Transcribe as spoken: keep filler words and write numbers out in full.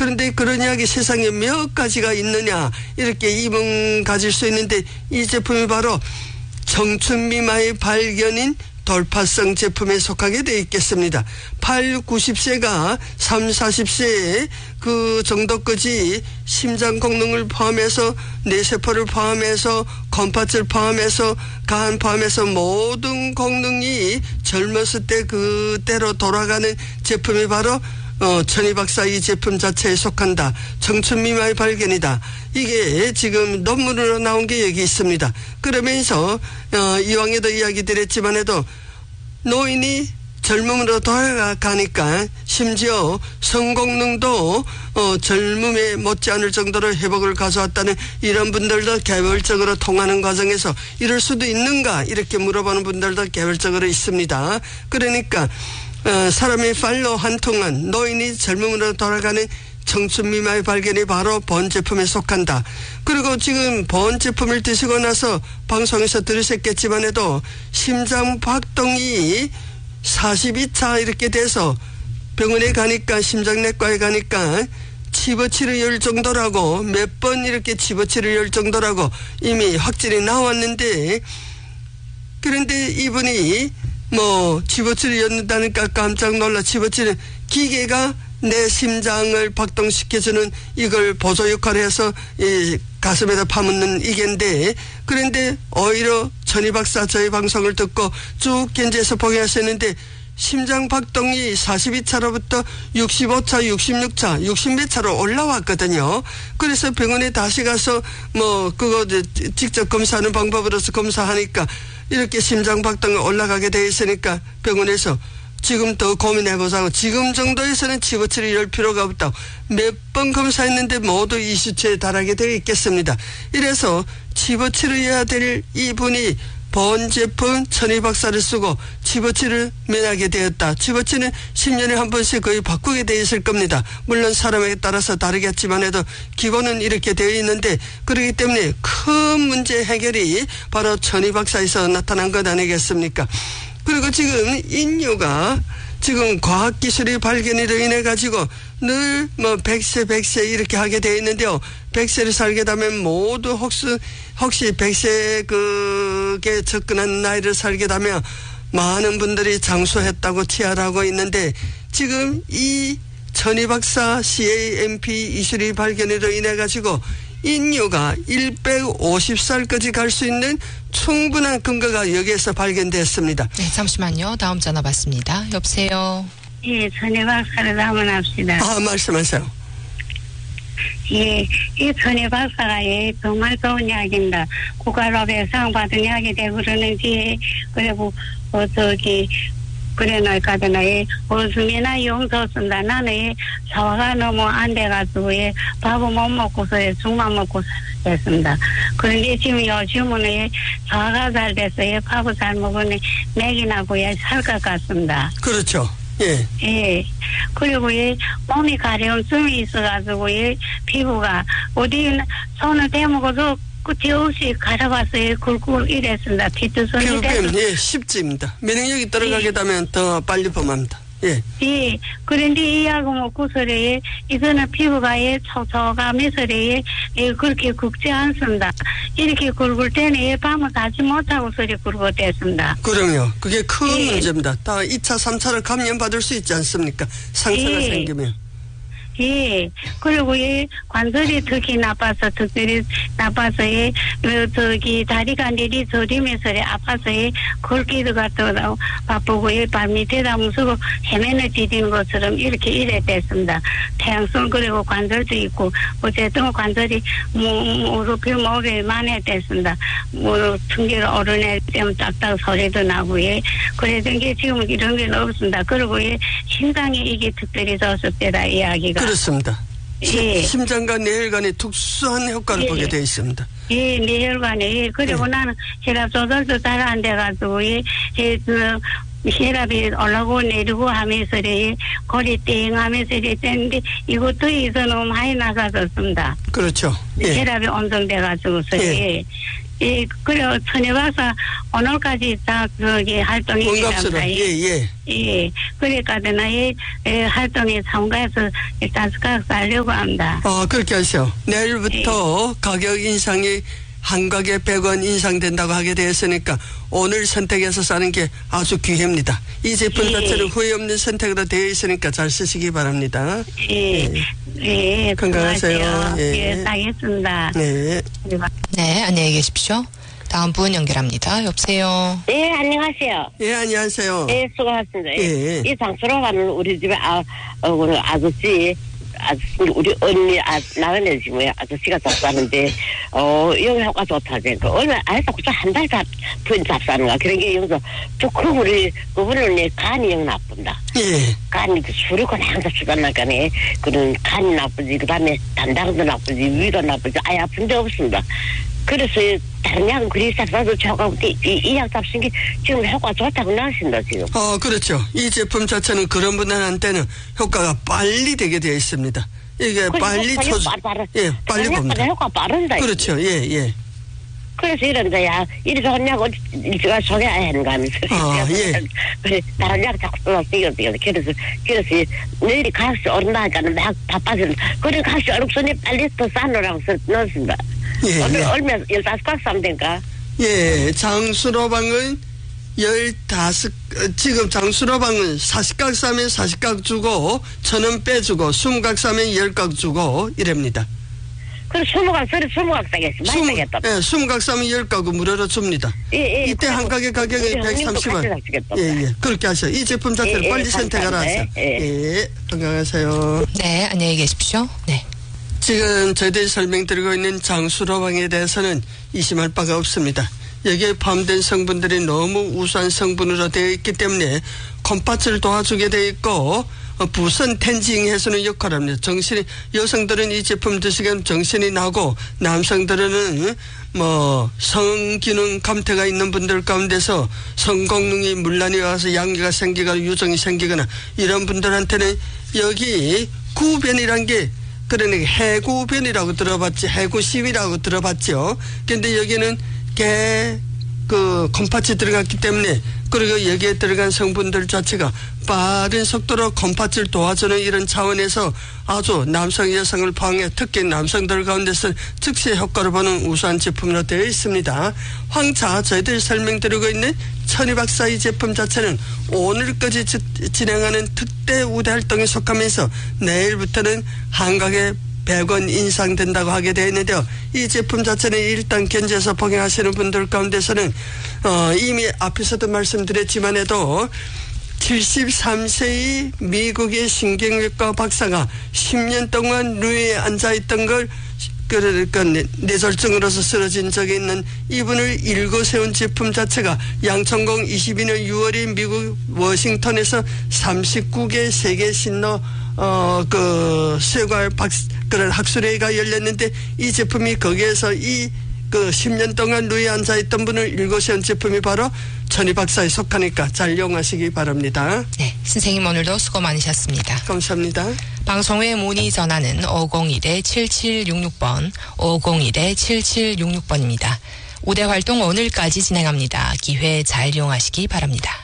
그런데 그런 약이 세상에 몇 가지가 있느냐 이렇게疑問 가질 수 있는데 이 제품이 바로 청춘미마의 발견인 돌파성 제품에 속하게 되어 있겠습니다. 팔, 구십 세가 삼, 사십 세 그 정도까지 심장功能을 포함해서 뇌세포를 포함해서 콩팥을 포함해서 간 포함해서 모든功能이 젊었을 때 그때로 돌아가는 제품이 바로 어, 천희 박사 이 제품 자체에 속한다. 청춘미마의 발견이다. 이게 지금 논문으로 나온 게 여기 있습니다. 그러면서 어, 이왕에도 이야기 드렸지만 해도 노인이 젊음으로 돌아가니까 심지어 성공능도 어, 젊음에 못지않을 정도로 회복을 가져왔다는 이런 분들도 개별적으로 통하는 과정에서 이럴 수도 있는가 이렇게 물어보는 분들도 개별적으로 있습니다. 그러니까 어, 사람의 팔로 한 통은 노인이 젊음으로 돌아가는 청춘미마의 발견이 바로 본 제품에 속한다. 그리고 지금 본 제품을 드시고 나서 방송에서 들으셨겠지만 해도 심장 박동이 사십이 차 이렇게 돼서 병원에 가니까 심장내과에 가니까 치버치를 열 정도라고 몇 번 이렇게 치버치를 열 정도라고 이미 확진이 나왔는데 그런데 이분이 뭐 치버치를 였다니까 깜짝 놀라 치버치는 기계가 내 심장을 박동시켜주는 이걸 보조 역할을 해서 이 가슴에다 파묻는 이게인데 그런데 오히려 천희 박사 저희 방송을 듣고 쭉 견제해서 보게 하셨는데 심장 박동이 사십이 차로부터 육십오 차, 육십육 차, 육십 몇 차로 올라왔거든요. 그래서 병원에 다시 가서 뭐 그거 직접 검사하는 방법으로서 검사하니까 이렇게 심장 박동이 올라가게 돼 있으니까 병원에서 지금 더 고민해보자고 지금 정도에서는 치버치를 열 필요가 없다고 몇 번 검사했는데 모두 이슈치에 달하게 되어 있겠습니다. 이래서 치버치를 해야 될 이분이 본 제품 천희 박사를 쓰고 치버치를 면하게 되었다. 치버치는 십 년에 한 번씩 거의 바꾸게 되어 있을 겁니다. 물론 사람에 따라서 다르겠지만 해도 기본은 이렇게 되어 있는데 그렇기 때문에 큰 문제 해결이 바로 천희 박사에서 나타난 것 아니겠습니까? 그리고 지금 인류가 지금 과학기술의 발견으로 인해 가지고 늘 뭐 백 세 백 세 이렇게 하게 되어 있는데요. 백 세를 살게 되면 모두 혹시 혹시 백 세 그게 접근한 나이를 살게 되면 많은 분들이 장수했다고 치하하고 있는데 지금 이 천희 박사 씨에이엠피 이술의 발견으로 인해 가지고 인류가 백오십 살까지 갈 수 있는 충분한 근거가 여기에서 발견됐습니다. 네, 잠시만요. 다음 전화 받습니다. 여보세요. 예, 천희 박사를 담아납시다. 아, 말씀하세요. 예, 이 천희 박사가 예, 정말 좋은 이야기입니다. 국가로부터 상 받은 이야기 되고 그러는지 그리고 어, 저기 그래 놓을까더나 예, 웃음이나 용서 쓴다. 나는 예, 소화가 너무 안 돼가지고 예, 밥을 못 먹고서 예, 죽만 먹고 됐습니다. 그런데 지금 요즘은 예, 소화가 잘 돼서 예, 밥을 잘 먹으니 맥이 나고 예, 살 것 같습니다. 그렇죠. 예. 예. 그리고 예, 몸이 가려움증이 있어가지고 예, 피부가 어디 손을 대먹어도 끝이 없이 가려봤어요. 굵고 이랬습니다. 피투성이 피부병, 예, 십지입니다. 면역력이 떨어가게 되면 예. 더 빨리 범합니다. 예. 예. 그런데 이 약을 먹고서래, 이거는 피부가 예, 촉촉하면서래, 예, 그렇게 굵지 않습니다. 이렇게 굵을 때는 예, 밤을 자지 못하고 소리 굵고 됐습니다. 그럼요. 그게 큰 예. 문제입니다. 다 이 차, 삼 차를 감염받을 수 있지 않습니까? 상처가 예. 생기면. 예. 그리고 예, 관절이 특히 나빠서, 특별히 나빠서 예, 그, 저기, 다리가 내리 저리면서 예, 아파서 예, 걷기도 갔다 바쁘고 예, 발 밑에다 무서고 헤매는 디디는 것처럼 이렇게 이래 됐습니다. 태양성 그리고 관절도 있고, 어쨌든 관절이 무릎이 목에 만해됐습니다. 무릎 층계가 오르내 때문에 딱딱 소리도 나고 예, 그랬던 게 지금 이런 게 없습니다. 그리고 예, 심장이 이게 특별히 좋을 때다 이야기가. 그렇습니다. 예. 심장과 뇌혈관에 특수한 효과를 예. 보게 되어 있습니다. 예, 뇌혈관에. 예. 그리고 예. 나는 혈압 조절도 잘 안 돼가지고, 예, 예, 그, 혈압이 올라오고 내리고 하면서, 예, 골이 띵 하면서 이랬는데, 이것도 이제 너무 많이 나가졌습니다. 그렇죠. 예. 혈압이 온정돼가지고서, 예. 예. 예, 그래, 천혜박사 오늘까지 다, 저기, 활동이. 반갑습니다. 예, 예. 예, 그러니까, 나의 활동에 참가해서 일단 살려고 합니다. 아, 그렇게 하세요. 내일부터 예. 가격 인상이 한 가게 백 원 인상된다고 하게 되었으니까 오늘 선택해서 사는 게 아주 귀합니다. 이 제품 예. 자체는 후회 없는 선택으로 되어 있으니까 잘 쓰시기 바랍니다. 예. 예. 예. 건강하세요. 예. 예. 알겠습니다. 네. 네, 안녕히 계십시오. 다음 분 연결합니다. 여보세요. 네, 안녕하세요. 예, 안녕하세요. 네, 수고하셨습니다. 예. 이 장수로가는 우리 집에 아, 어, 우리 아저씨, 아저씨, 우리 언니, 아, 나은애 집에 아저씨가 잡사는데, 어, 여기 효과 좋다지. 그, 얼마, 아니다, 그저 한달 잡, 부인 잡사는가. 그런 게 여기서 조금 우리, 그분은 내 간이 영 나쁜다. 예. 간이 술이 그냥 항상 수단나가네. 그런 간이 나쁘지, 그 다음에 단당도 나쁘지, 위가 나쁘지, 아예 아픈 데 없습니다. 그래서 다른 약은 그리 잡사도 좋고 이 약 잡신 게 지금 효과 좋다고 나오신다 지금. 어, 그렇죠. 이 제품 자체는 그런 분들한테는 효과가 빨리 되게 되어 있습니다. 이게 빨리 초주, 예, 빨리 봅니다. 효과 빠른다. 그렇죠. 예, 예. 그래서 이런다, 야, 이리 좋은 약 제가 소개해야 하는 거 하면서. 아, 예. 그래, 다른 약 자꾸 또 뛰어뛰어. 그래서, 그래서 내일이 가격이 오른다니까는 막 바빠지는. 그래, 가격이 오르서니 빨리 더 싸놓으라고 넣었습니다. 예, 오늘 예. 얼마, 열다섯 각 사면 될까? 예, 장수로방은 열다섯, 지금 장수로방은 사십 각 사면 사십 각 주고, 천 원 빼주고, 스무 각 사면 십 각 주고, 이랍니다. 그래, 스무 각, 서리 스무 각 사겠어. 많이 사겠다. 예, 스무 각 사면 십 각은 무료로 줍니다. 예, 예. 이때 한 가게 가격이 백삼십 원. 예, 예. 그렇게 하세요. 이 제품 자체를 예, 예, 빨리 선택하라 하세요. 예. 예, 건강하세요. 네, 안녕히 계십시오. 네. 지금 저희들이 설명드리고 있는 장수로방에 대해서는 의심할 바가 없습니다. 여기에 포함된 성분들이 너무 우수한 성분으로 되어 있기 때문에 콩팥을 도와주게 되어 있고 부선 텐징 해소는 역할을 합니다. 정신이, 여성들은 이 제품 드시면 정신이 나고 남성들은 뭐 성기능 감퇴가 있는 분들 가운데서 성공능이 문란이 와서 양기가 생기거나 유정이 생기거나 이런 분들한테는 여기 구변이란 게 그러니까 해구변이라고 들어봤지, 해구시위라고 들어봤죠. 근데 여기는 개, 그, 콩팥이 들어갔기 때문에, 그리고 여기에 들어간 성분들 자체가 빠른 속도로 콩팥을 도와주는 이런 차원에서 아주 남성, 여성을 포함해 특히 남성들 가운데서 즉시 효과를 보는 우수한 제품으로 되어 있습니다. 황차, 저희들이 설명드리고 있는 천희박사의 제품 자체는 오늘까지 진행하는 특대 우대 활동에 속하면서 내일부터는 한가게 백 원 인상된다고 하게 되어 있는데요. 이 제품 자체는 일단 견제해서 복용하시는 분들 가운데서는 어, 이미 앞에서도 말씀드렸지만 해도 칠십삼 세의 미국의 신경외과 박사가 십 년 동안 누에 앉아있던 걸 그러니까 뇌졸중으로서 쓰러진 적이 있는 이분을 일궈세운 제품 자체가 양천공 이십이 년 유월인 미국 워싱턴에서 삼십구 개 세계 신노 어, 그, 쇠괄 박, 그런 학술회의가 열렸는데 이 제품이 거기에서 이, 그, 십 년 동안 누에 앉아있던 분을 일궈세운 제품이 바로 천희 박사에 속하니까 잘 이용하시기 바랍니다. 네, 선생님 오늘도 수고 많으셨습니다. 감사합니다. 방송 후에 문의 전화는 오공일 칠칠육육 번, 오공일 칠칠육육 번입니다. 우대 활동 오늘까지 진행합니다. 기회 잘 이용하시기 바랍니다.